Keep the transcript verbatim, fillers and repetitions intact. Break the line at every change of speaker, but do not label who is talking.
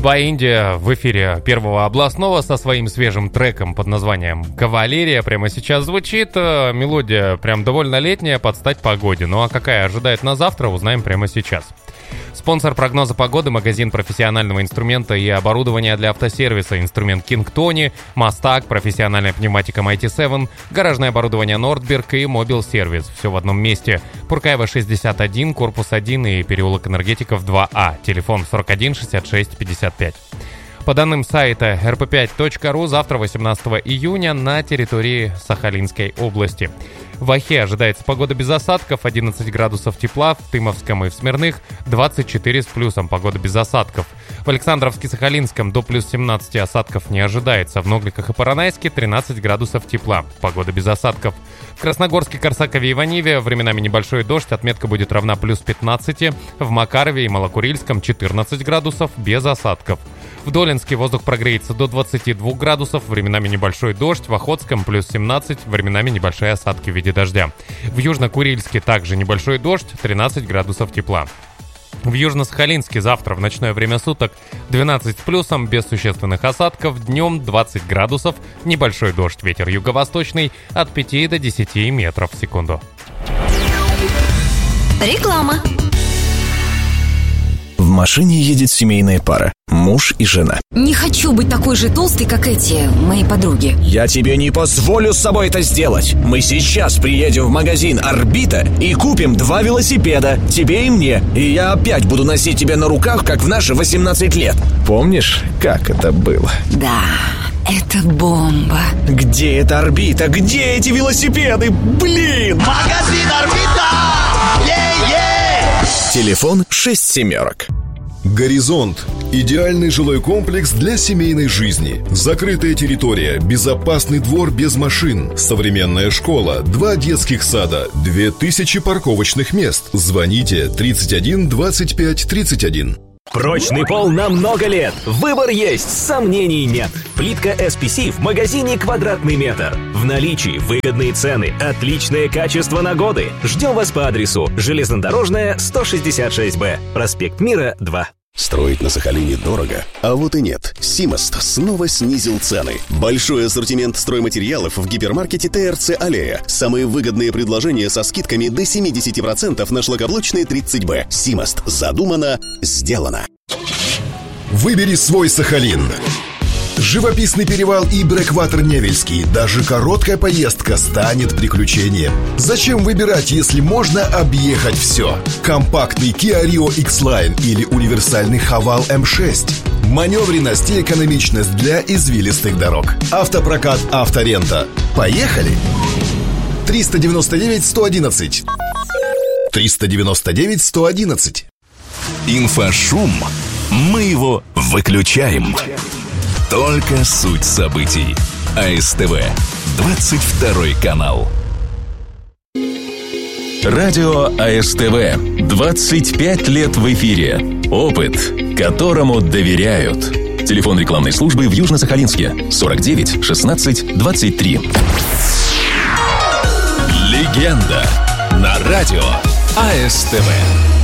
Goodbye India в эфире Первого областного со своим свежим треком под названием «Кавалерия». Прямо сейчас звучит. Мелодия прям довольно летняя, под стать погоде. Ну а какая ожидает нас завтра, узнаем прямо сейчас. Спонсор прогноза погоды — магазин профессионального инструмента и оборудования для автосервиса «Инструмент King Tony», «Мастак», профессиональная пневматика Mighty Seven, гаражное оборудование «Нордберг» и «Мобил Сервис». Все в одном месте. Пуркаева, шестьдесят один, корпус один и переулок Энергетиков два А. Телефон сорок один шестьдесят шесть пятьдесят пять. По данным сайта эр пэ пять точка ру, завтра, восемнадцатого июня, на территории Сахалинской области. В Ахе ожидается погода без осадков, одиннадцать градусов тепла, в Тымовском и в Смирных двадцать четыре с плюсом, погода без осадков. В Александровске-Сахалинском до плюс семнадцати осадков не ожидается, в Новликах и Поронайске тринадцать градусов тепла, погода без осадков. В Красногорске, Корсакове и Иваниве временами небольшой дождь, отметка будет равна плюс пятнадцати, в Макарове и Малокурильском четырнадцать градусов без осадков. В Долинске воздух прогреется до двадцати двух градусов, временами небольшой дождь, в Охотском плюс семнадцать, временами небольшие осадки в виде дождя. В Южно-Курильске также небольшой дождь, тринадцать градусов тепла. В Южно-Сахалинске завтра в ночное время суток двенадцать с плюсом, без существенных осадков, днем двадцать градусов, небольшой дождь, ветер юго-восточный от пяти до десяти метров в секунду.
Реклама.
В машине едет семейная пара, муж и жена.
Не хочу быть такой же толстой, как эти мои подруги.
Я тебе не позволю с собой это сделать. Мы сейчас приедем в магазин «Орбита» и купим два велосипеда, тебе и мне. И я опять буду носить тебя на руках, как в наши восемнадцать лет. Помнишь, как это было?
Да, это бомба.
Где эта «Орбита»? Где эти велосипеды? Блин!
Магазин «Орбита». Е-е!
Телефон шесть семерок.
«Горизонт» – идеальный жилой комплекс для семейной жизни. Закрытая территория, безопасный двор без машин, современная школа, два детских сада, две тысячи парковочных мест. Звоните тридцать один двадцать пять тридцать один.
Прочный пол на много лет. Выбор есть, сомнений нет. Плитка эс пи си в магазине «Квадратный метр». В наличии выгодные цены, отличное качество на годы. Ждем вас по адресу: Железнодорожная, сто шестьдесят шесть Б, проспект Мира, два.
Строить на Сахалине дорого? А вот и нет. Симост снова снизил цены. Большой ассортимент стройматериалов в гипермаркете тэ эр цэ «Аллея». Самые выгодные предложения со скидками до семьдесят процентов на шлакоблочные тридцать Б. Симост. Задумано, сделано.
Выбери свой Сахалин. Живописный перевал и Брэкватер Невельский. Даже короткая поездка станет приключением. Зачем выбирать, если можно объехать все? Компактный Kia Rio X-Line или универсальный Haval эм шесть. Маневренность и экономичность для извилистых дорог. Автопрокат «Авторента». Поехали! триста девяносто девять сто одиннадцать. триста девяносто девять сто одиннадцать.
Инфошум. Мы его выключаем. Только суть событий. а эс тэ вэ, двадцать второй канал. Радио а эс тэ вэ. двадцать пять лет в эфире. Опыт, которому доверяют. Телефон рекламной службы в Южно-Сахалинске сорок девять шестнадцать двадцать три. Легенда на радио а эс тэ вэ.